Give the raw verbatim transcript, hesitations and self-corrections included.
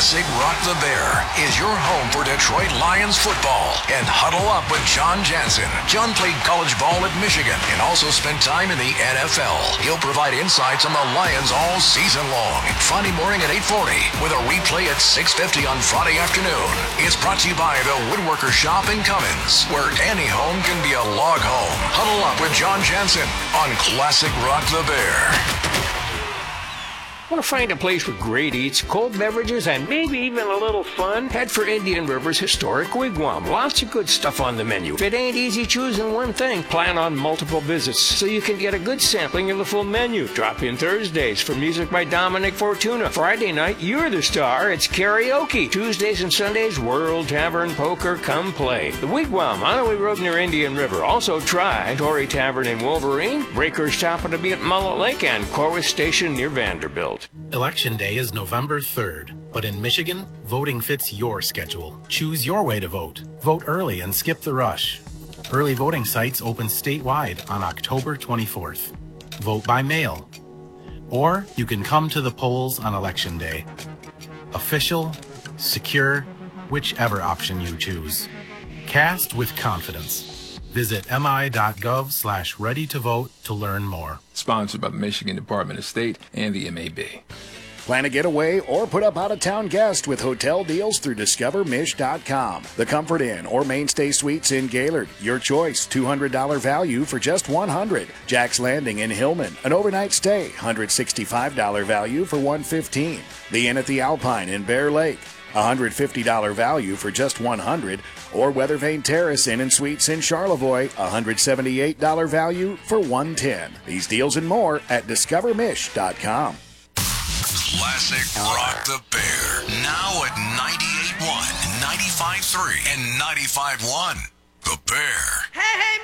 Classic Rock the Bear is your home for Detroit Lions football. And huddle up with John Jansen. John played college ball at Michigan and also spent time in the N F L. He'll provide insights on the Lions all season long. Friday morning at eight forty with a replay at six fifty on Friday afternoon. It's brought to you by the Woodworker Shop in Cummins, where any home can be a log home. Huddle up with John Jansen on Classic Rock the Bear. Want to find a place with great eats, cold beverages, and maybe even a little fun? Head for Indian River's historic wigwam. Lots of good stuff on the menu. If it ain't easy choosing one thing, plan on multiple visits so you can get a good sampling of the full menu. Drop in Thursdays for music by Dominic Fortuna. Friday night, you're the star. It's karaoke. Tuesdays and Sundays, World Tavern Poker. Come play. The Wigwam, Onaway Road near Indian River. Also try Tory Tavern in Wolverine, Breakers Tapa to be at Mullet Lake, and Corwith Station near Vanderbilt. Election Day is November third, but in Michigan, voting fits your schedule. Choose your way to vote. Vote early and skip the rush. Early voting sites open statewide on October twenty-fourth. Vote by mail. Or you can come to the polls on Election Day. Official, secure, whichever option you choose. Cast with confidence. Visit mi.gov slash ready to vote to learn more. Sponsored by the Michigan Department of State and the M A B. Plan a getaway or put up out-of-town guest with hotel deals through discover mish dot com. The Comfort Inn or Mainstay Suites in Gaylord. Your choice, two hundred dollars value for just one hundred dollars. Jack's Landing in Hillman. An overnight stay, one hundred sixty-five dollars value for one hundred fifteen dollars. The Inn at the Alpine in Bear Lake. one hundred fifty dollars value for just one hundred dollars. Or Weathervane Terrace Inn and Suites in Charlevoix, one hundred seventy-eight dollars value for one hundred ten dollars. These deals and more at discover mish dot com. Classic Rock the Bear. Now at ninety-eight point one, ninety-five point three, and ninety-five point one. The Bear. Hey, hey,